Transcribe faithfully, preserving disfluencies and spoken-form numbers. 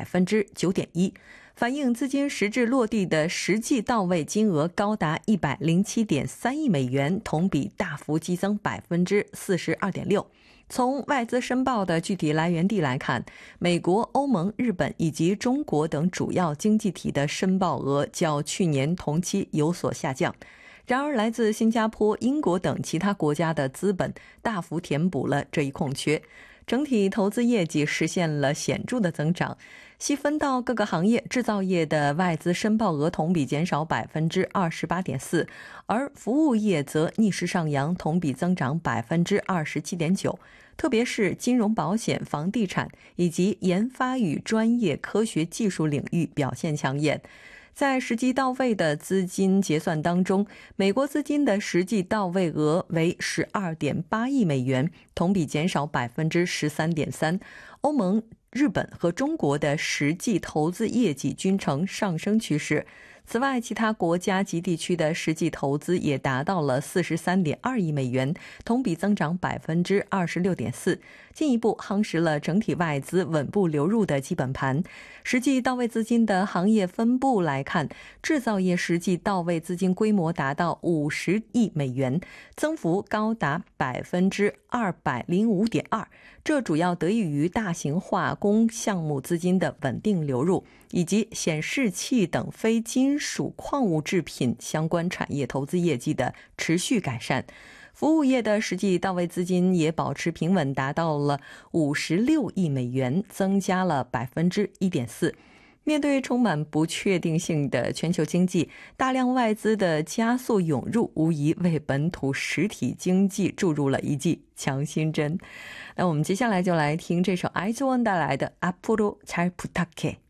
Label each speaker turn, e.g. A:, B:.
A: 百分之九点一，反映资金实质落地的实际到位金额高达一百零七点三亿美元，同比大幅激增百分之四十二点六。从外资申报的具体来源地来看，美国、欧盟、日本以及中国等主要经济体的申报额较去年同期有所下降。然而，来自新加坡、英国等其他国家的资本大幅填补了这一空缺，整体投资业绩实现了显著的增长。细分到各个行业，制造业的外资申报额同比减少百分之二十八点四，而服务业则逆势上扬，同比增长百分之二十七点九。特别是金融保险、房地产以及研发与专业科学技术领域表现抢眼。在实际到位的资金结算当中，美国资金的实际到位额为 十二点八亿美元，同比减少百分之十三点三。欧盟、日本和中国的实际投资业绩均呈上升趋势。此外，其他国家及地区的实际投资也达到了 四十三点二亿美元，同比增长百分之二十六点四，进一步夯实了整体外资稳步流入的基本盘。实际到位资金的行业分布来看，制造业实际到位资金规模达到五十亿美元，增幅高达百分之二百零五点二，这主要得益于大型化工项目资金的稳定流入，以及显示器等非金属矿物制品相关产业投资业绩的持续改善。服务业的实际到位资金也保持平稳，达到了五十六亿美元，增加了百分之一点四。面对充满不确定性的全球经济，大量外资的加速涌入，无疑为本土实体经济注入了一剂强心针。那我们接下来就来听这首 아이즈원带来的앞으로 잘 부탁해。